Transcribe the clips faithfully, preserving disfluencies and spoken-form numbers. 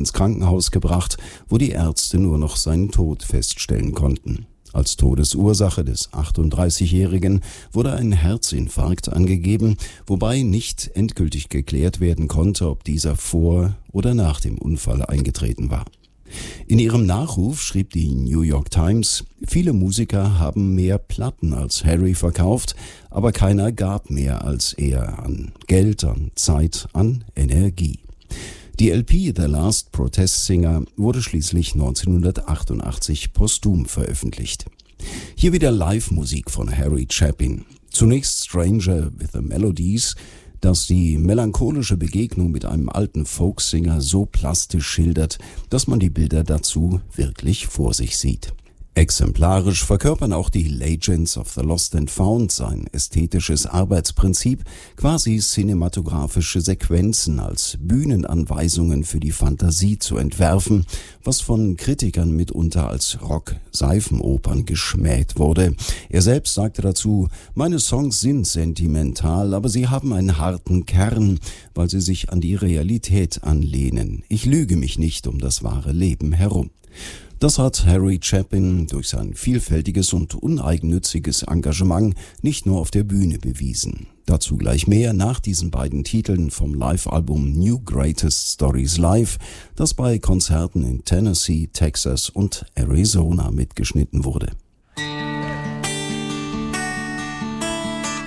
ins Krankenhaus gebracht, wo die Ärzte nur noch seinen Tod feststellen konnten. Als Todesursache des achtunddreißigjährigen wurde ein Herzinfarkt angegeben, wobei nicht endgültig geklärt werden konnte, ob dieser vor oder nach dem Unfall eingetreten war. In ihrem Nachruf schrieb die New York Times, viele Musiker haben mehr Platten als Harry verkauft, aber keiner gab mehr als er an Geld, an Zeit, an Energie. Die L P The Last Protest Singer wurde schließlich neunzehnhundertachtundachtzig posthum veröffentlicht. Hier wieder Live-Musik von Harry Chapin. Zunächst Stranger with the Melodies, das die melancholische Begegnung mit einem alten Folksinger so plastisch schildert, dass man die Bilder dazu wirklich vor sich sieht. Exemplarisch verkörpern auch die Legends of the Lost and Found sein ästhetisches Arbeitsprinzip, quasi cinematografische Sequenzen als Bühnenanweisungen für die Fantasie zu entwerfen, was von Kritikern mitunter als Rock-Seifenopern geschmäht wurde. Er selbst sagte dazu, meine Songs sind sentimental, aber sie haben einen harten Kern, weil sie sich an die Realität anlehnen. Ich lüge mich nicht um das wahre Leben herum. Das hat Harry Chapin durch sein vielfältiges und uneigennütziges Engagement nicht nur auf der Bühne bewiesen. Dazu gleich mehr nach diesen beiden Titeln vom Live-Album New Greatest Stories Live, das bei Konzerten in Tennessee, Texas und Arizona mitgeschnitten wurde.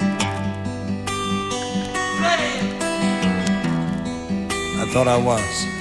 I thought I was.